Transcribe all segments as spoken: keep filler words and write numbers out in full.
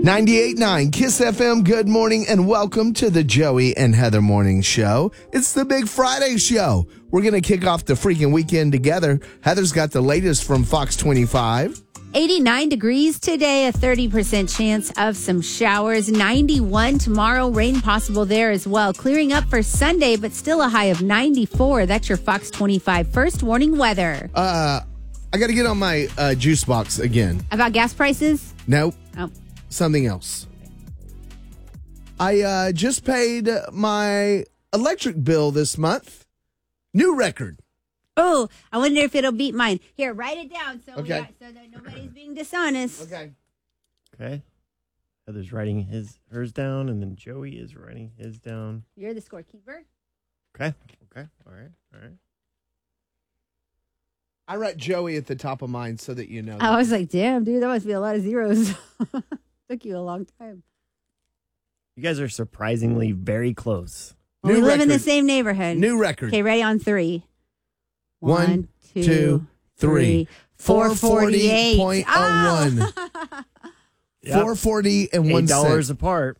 ninety-eight point nine Kiss F M, good morning and welcome to the Joey and Heather Morning Show. It's the Big Friday Show. We're going to kick off the freaking weekend together. Heather's got the latest from Fox twenty-five. eighty-nine degrees today, a thirty percent chance of some showers. ninety-one tomorrow, rain possible there as well. Clearing up for Sunday, but still a high of ninety-four. That's your Fox twenty-five first warning weather. Uh, I got to get on my uh, juice box again. About gas prices? Nope. Oh. Something else. I uh, just paid my electric bill this month. New record. Oh, I wonder if it'll beat mine. Here, write it down so, we Okay. got, so that nobody's being dishonest. Okay. Okay. Heather's writing his hers down, and then Joey is writing his down. You're the scorekeeper. Okay. Okay. All right. All right. I write Joey at the top of mine so that you know. I was like, damn, dude, that must be a lot of zeros. Took you a long time. You guys are surprisingly very close. Well, New we live in the record. same neighborhood. New record. Okay, ready on three. One, two, three. four forty point oh one. Yep. four forty and one Eight dollars cent. apart.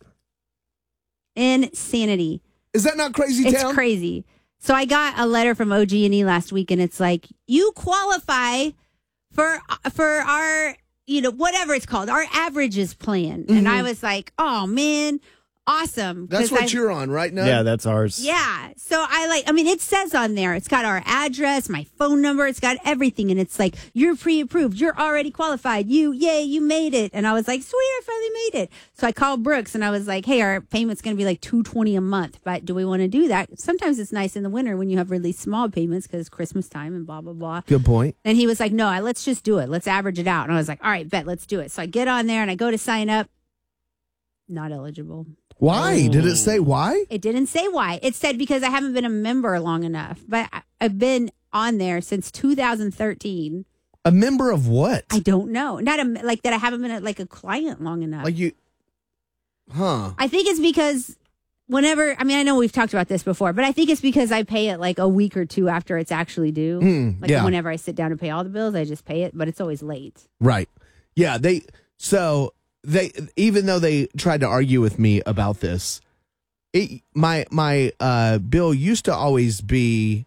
Insanity. Is that not crazy It's town? crazy. So I got a letter from O G and E last week, and it's like, you qualify for for our, you know, whatever it's called, our averages plan. And I was like, oh, man, awesome. That's 'Cause what I- you're on, right now? Yeah, that's ours. Yeah. So I like, I mean, it says on there, it's got our address, my phone number, it's got everything. And it's like, you're pre-approved. You're already qualified. You, yay, you made it. And I was like, sweet, I finally made it. So I called Brooks and I was like, hey, our payment's going to be like two hundred twenty dollars a month. But do we want to do that? Sometimes it's nice in the winter when you have really small payments because it's Christmas time and blah, blah, blah. Good point. And he was like, no, let's just do it. Let's average it out. And I was like, all right, bet, let's do it. So I get on there and I go to sign up. Not eligible. Why? Did it say why? It didn't say why. It said because I haven't been a member long enough. But I- I've been on there since two thousand thirteen. A member of what? I don't know. Not a, like that I haven't been a, like a client long enough. Like you, huh? I think it's because whenever, I mean, I know we've talked about this before, but I think it's because I pay it like a week or two after it's actually due. Mm, like yeah. whenever I sit down to pay all the bills, I just pay it, but it's always late. Right. Yeah, they so they even though they tried to argue with me about this, it, my my uh, bill used to always be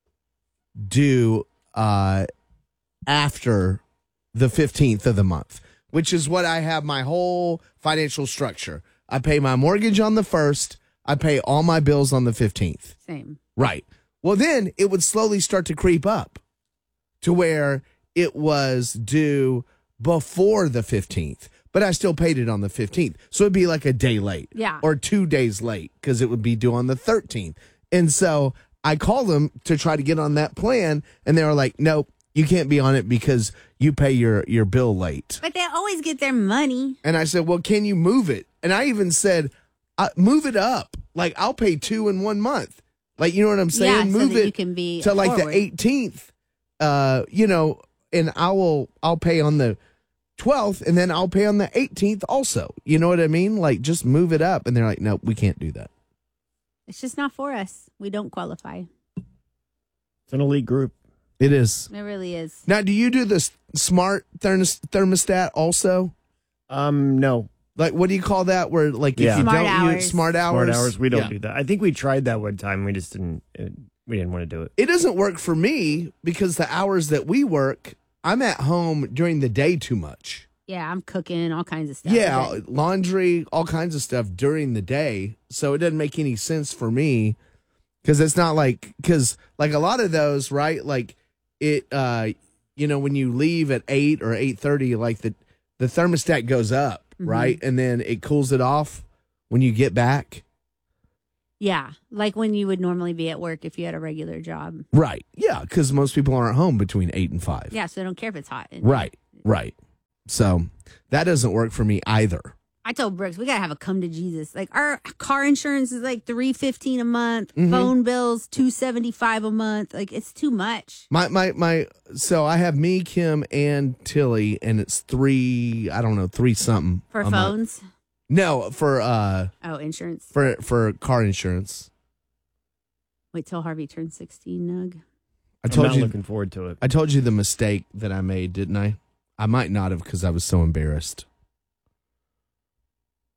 due uh, after the fifteenth of the month, which is what I have my whole financial structure. I pay my mortgage on the first, I pay all my bills on the fifteenth. Same. Right. Well, then it would slowly start to creep up to where it was due before the fifteenth, but I still paid it on the fifteenth. So it'd be like a day late. Yeah. Or two days late because it would be due on the thirteenth. And so I called them to try to get on that plan, and they were like, nope, you can't be on it because you pay your, your bill late. But they always get their money. And I said, well, can you move it? And I even said, uh, move it up. Like, I'll pay two in one month. Like, you know what I'm saying? Yeah, so move that it you can be to like forward. the eighteenth, uh, you know, and I will, I'll pay on the twelfth and then I'll pay on the eighteenth also. You know what I mean? Like, just move it up. And they're like, no, we can't do that. It's just not for us. We don't qualify. It's an elite group. It is. It really is. Now, do you do the s- smart thermos- thermostat also? Um, no. Like, what do you call that? Where, like, Yeah. if you Smart don't hours. use smart hours? Smart hours. We don't Yeah. do that. I think we tried that one time. We just didn't. It, we didn't want to do it. It doesn't work for me because the hours that we work, I'm at home during the day too much. Yeah, I'm cooking all kinds of stuff. Yeah, But laundry, all kinds of stuff during the day. So it doesn't make any sense for me because it's not like, because like a lot of those, right? Like it, uh, you know, when you leave at eight or eight thirty, like the, the thermostat goes up, Mhm. right? And then it cools it off when you get back. Yeah, like when you would normally be at work if you had a regular job. Right. Yeah, because most people aren't home between eight and five. Yeah, so they don't care if it's hot. And Right, right. So that doesn't work for me either. I told Brooks we gotta have a come to Jesus. Like our car insurance is like three fifteen a month. Mhm. Phone bills two seventy five a month. Like it's too much. My my my. So I have me, Kim, and Tilly, and it's three. I don't know, three something For a month. phones. No, for uh, Oh, insurance. for for car insurance. Wait till Harvey turns sixteen, Nug. I told I'm not you. looking forward to it. I told you the mistake that I made, didn't I? I might not have because I was so embarrassed.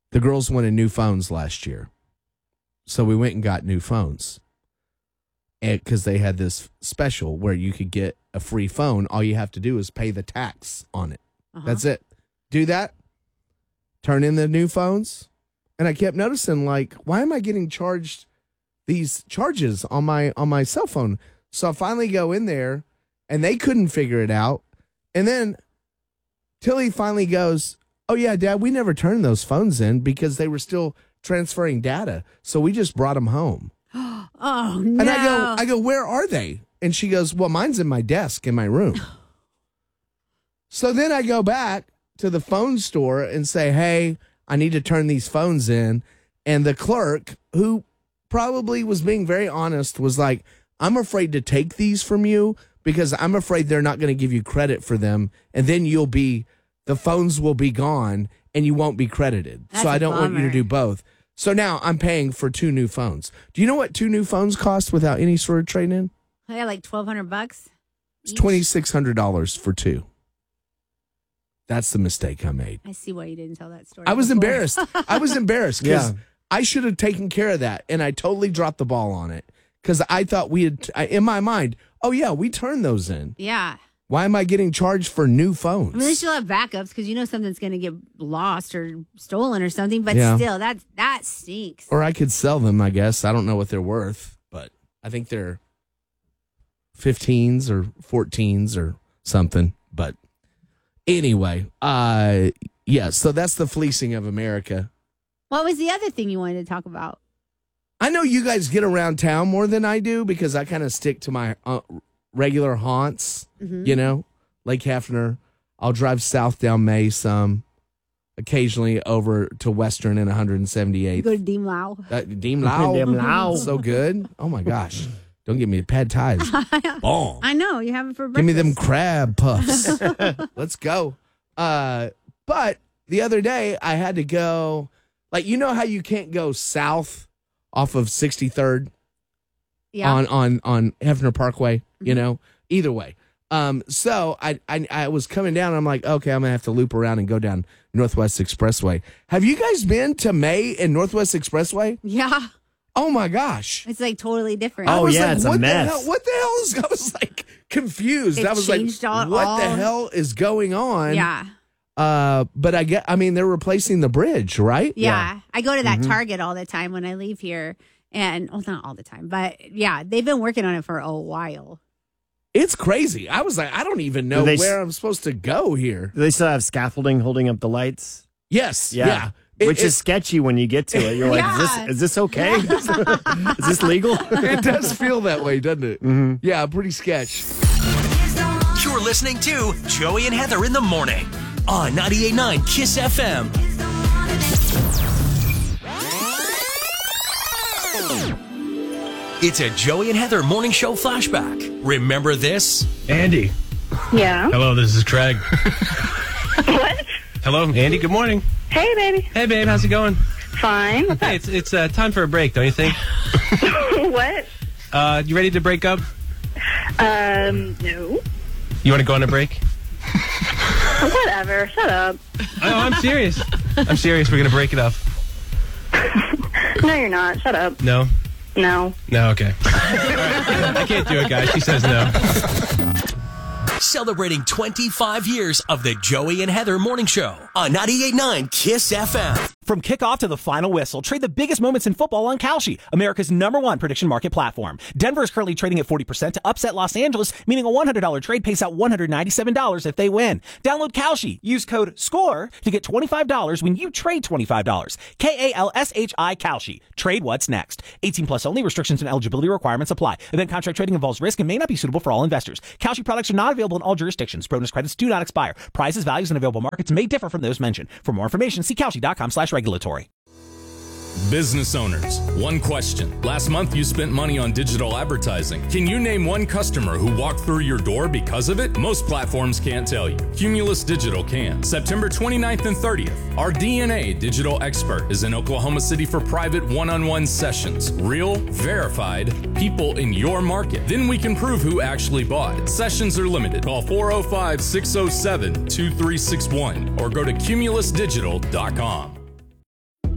the girls wanted new phones last year. So we went and got new phones. Because they had this special where you could get a free phone. All you have to do is pay the tax on it. Uh-huh. That's it. Do that. Turn in the new phones. And I kept noticing, like, why am I getting charged these charges on my on my cell phone? So I finally go in there, and they couldn't figure it out. And then Tilly finally goes, oh, yeah, Dad, we never turned those phones in because they were still transferring data. So we just brought them home. Oh, no. And I go, I go, where are they? And she goes, well, mine's in my desk in my room. So then I go back to the phone store and say, hey, I need to turn these phones in. And the clerk, who probably was being very honest, was like, I'm afraid to take these from you because I'm afraid they're not going to give you credit for them. And then you'll be, the phones will be gone and you won't be credited. That's so I a don't want you to bummer. do both. So now I'm paying for two new phones. Do you know what two new phones cost without any sort of trade-in? I got like twelve hundred bucks. It's twenty-six hundred dollars for two. That's the mistake I made. I see why you didn't tell that story. I was before. embarrassed. I was embarrassed because Yeah. I should have taken care of that, and I totally dropped the ball on it because I thought we had, I- in my mind, oh, yeah, we turned those in. Yeah. Why am I getting charged for new phones? I mean, they still have backups because you know something's going to get lost or stolen or something. But Yeah. still, that that stinks. Or I could sell them, I guess. I don't know what they're worth, but I think they're fifteens or fourteens or something. But anyway, uh, yeah, so that's the fleecing of America. What was the other thing you wanted to talk about? I know you guys get around town more than I do because I kind of stick to my uh, regular haunts, Mm-hmm. you know, Lake Hefner. I'll drive south down May some, occasionally over to Western and one You seventy-eighth. go to Deem Lau. Uh, Deem Lau. Deem Lau. So good. Oh, my gosh. Don't give me pad ties. Boom. I know. You have it for breakfast. Give me them crab puffs. Let's go. Uh, but the other day I had to go, like, you know how you can't go south off of sixty-third Yeah. on, on, on Hefner Parkway, you Mm-hmm. know, either way. Um, so I, I, I was coming down and I'm like, okay, I'm gonna have to loop around and go down Northwest Expressway. Have you guys been to May and Northwest Expressway? Yeah. Oh my gosh. It's like totally different. I Oh, was yeah, like, it's a what mess. The hell, what the hell is, I was like confused. It I was like, changed all- what the all- hell is going on? Yeah. Uh, but I get, I mean, they're replacing the bridge, right? Yeah. I go to that Target all the time when I leave here. And, well, not all the time, but yeah, they've been working on it for a while. It's crazy. I was like, I don't even know Do they s- where I'm supposed to go here. Do they still have scaffolding holding up the lights? Yes. Yeah. It- Which it- is sketchy when you get to it. You're like, Yeah. is this is this okay? Is this legal? it does feel that way, doesn't it? Mm-hmm. Yeah, pretty sketch. You're listening to Joey and Heather in the morning on ninety-eight point nine KISS F M. It's a Joey and Heather morning show flashback. Remember this? Andy. Yeah. Hello, this is Craig. What? Hello, Andy. Good morning. Hey, baby. Hey, babe. How's it going? Fine. What's Hey, it's it's uh, time for a break, don't you think? up? What? Uh, you ready to break up? Um, no. You want to go on a break? Whatever. Shut up. Oh, I'm serious. I'm serious. We're gonna break it up. No, you're not. Shut up. No. No. No. Okay. I can't do it, guys. She says no. Celebrating twenty-five years of the Joey and Heather morning show on ninety-eight point nine KISS F M. From kickoff to the final whistle, trade the biggest moments in football on Kalshi, America's number one prediction market platform. Denver is currently trading at forty percent to upset Los Angeles, meaning a one hundred dollars trade pays out one hundred ninety-seven dollars if they win. Download Kalshi. Use code SCORE to get twenty-five dollars when you trade twenty-five dollars. K A L S H I Kalshi. Trade what's next. eighteen plus only. Restrictions and eligibility requirements apply. Event contract trading involves risk and may not be suitable for all investors. Kalshi products are not available in all jurisdictions. Bonus credits do not expire. Prices, values, and available markets may differ from those mentioned. For more information, see Kalshi.com slash regulatory. Business owners, one question. Last month you spent money on digital advertising. Can you name one customer who walked through your door because of it? Most platforms can't tell you. Cumulus Digital can. September twenty-ninth and thirtieth, our D N A digital expert is in Oklahoma City for private one-on-one sessions. Real, verified, people in your market. Then we can prove who actually bought. Sessions are limited. Call four oh five, six oh seven, two three six one or go to cumulus digital dot com.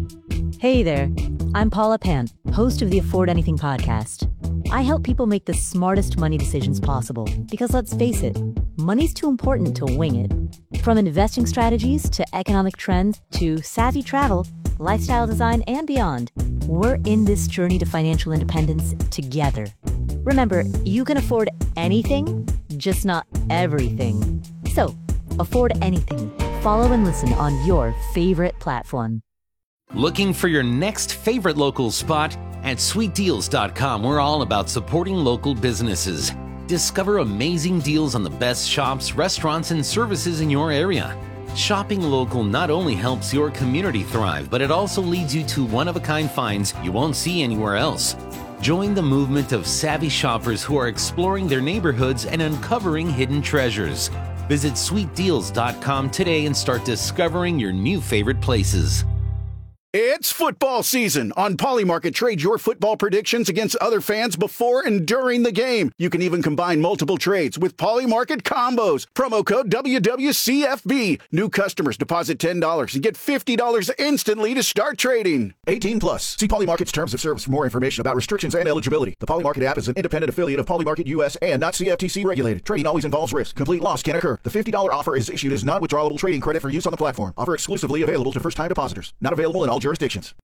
Hey there, I'm Paula Pant, host of the Afford Anything podcast. I help people make the smartest money decisions possible because, let's face it, money's too important to wing it. From investing strategies to economic trends to savvy travel, lifestyle design, and beyond, we're in this journey to financial independence together. Remember, you can afford anything, just not everything. So, afford anything. Follow and listen on your favorite platform. Looking for your next favorite local spot? At sweet deals dot com, we're all about supporting local businesses. Discover amazing deals on the best shops, restaurants, and services in your area. Shopping local not only helps your community thrive, but it also leads you to one-of-a-kind finds you won't see anywhere else. Join the movement of savvy shoppers who are exploring their neighborhoods and uncovering hidden treasures. Visit sweet deals dot com today and start discovering your new favorite places. It's football season. On Polymarket, trade your football predictions against other fans before and during the game. You can even combine multiple trades with Polymarket combos. Promo code W W C F B. New customers deposit ten dollars and get fifty dollars instantly to start trading. eighteen plus. See Polymarket's terms of service for more information about restrictions and eligibility. The Polymarket app is an independent affiliate of Polymarket U S and not C F T C regulated. Trading always involves risk. Complete loss can occur. The fifty dollars offer is issued as non-withdrawable trading credit for use on the platform. Offer exclusively available to first-time depositors. Not available in all jurisdictions.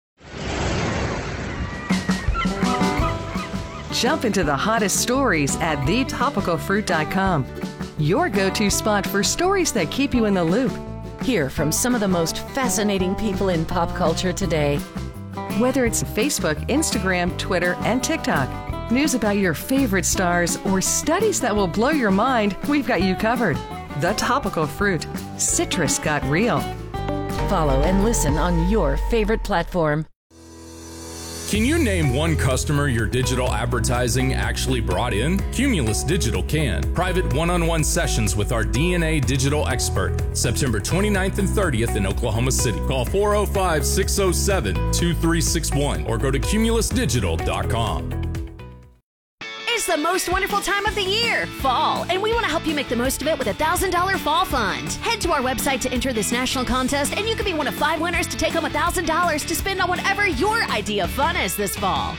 Jump into the hottest stories at the topical fruit dot com. Your go-to spot for stories that keep you in the loop. Hear from some of the most fascinating people in pop culture today. Whether it's Facebook, Instagram, Twitter, and TikTok, news about your favorite stars, or studies that will blow your mind, we've got you covered. The Topical Fruit. Citrus got real. Follow and listen on your favorite platform. Can you name one customer your digital advertising actually brought in? Cumulus Digital can. Private one-on-one sessions with our D N A digital expert, September twenty-ninth and thirtieth in Oklahoma City. Call four oh five, six oh seven, two three six one or go to cumulus digital dot com. It's the most wonderful time of the year, fall, and we want to help you make the most of it with a one thousand dollars Fall Fund. Head to our website to enter this national contest, and you could be one of five winners to take home one thousand dollars to spend on whatever your idea of fun is this fall.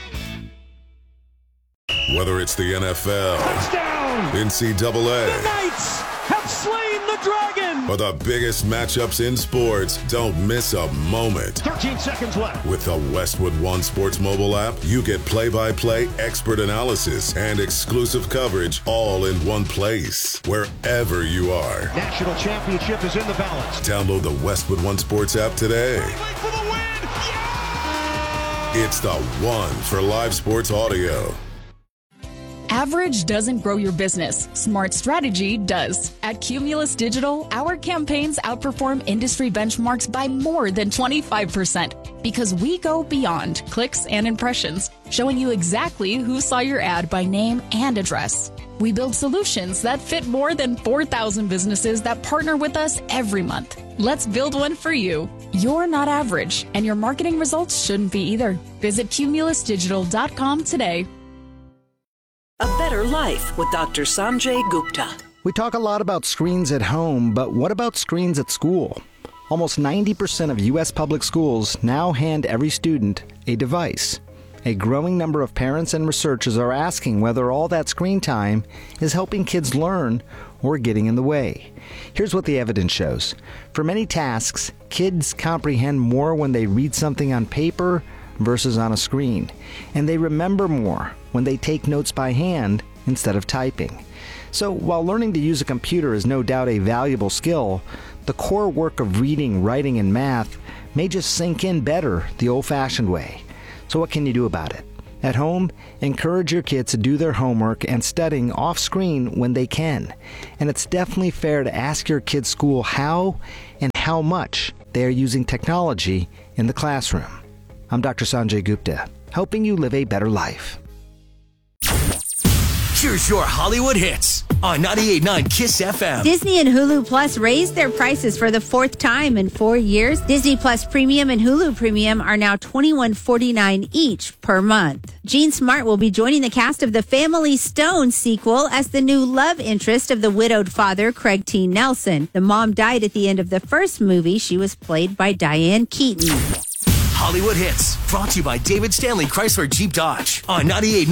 Whether it's the N F L, touchdown, N C double A, the Knights have slain the dragon, or the biggest matchups in sports, don't miss a moment. thirteen seconds left. With the Westwood One Sports mobile app, you get play-by-play expert analysis and exclusive coverage all in one place, wherever you are. National championship is in the balance. Download the Westwood One Sports app today. For the win. Yeah! It's the one for live sports audio. Average doesn't grow your business. Smart strategy does. At Cumulus Digital, our campaigns outperform industry benchmarks by more than twenty-five percent because we go beyond clicks and impressions, showing you exactly who saw your ad by name and address. We build solutions that fit more than four thousand businesses that partner with us every month. Let's build one for you. You're not average, and your marketing results shouldn't be either. Visit cumulus digital dot com today. A Better Life with Doctor Sanjay Gupta. We talk a lot about screens at home, but what about screens at school? Almost ninety percent of U S public schools now hand every student a device. A growing number of parents and researchers are asking whether all that screen time is helping kids learn or getting in the way. Here's what the evidence shows. For many tasks, kids comprehend more when they read something on paper versus on a screen, and they remember more when they take notes by hand instead of typing. So while learning to use a computer is no doubt a valuable skill, the core work of reading, writing, and math may just sink in better the old-fashioned way. So what can you do about it? At home, encourage your kids to do their homework and studying off-screen when they can. And it's definitely fair to ask your kids' school how and how much they are using technology in the classroom. I'm Doctor Sanjay Gupta, helping you live a better life. Here's your Hollywood hits on ninety-eight point nine Kiss F M. Disney and Hulu Plus raised their prices for the fourth time in four years. Disney Plus Premium and Hulu Premium are now twenty-one forty-nine each per month. Jean Smart will be joining the cast of the Family Stone sequel as the new love interest of the widowed father, Craig T. Nelson. The mom died at the end of the first movie. She was played by Diane Keaton. Hollywood Hits. Brought to you by David Stanley Chrysler Jeep Dodge on ninety-eight.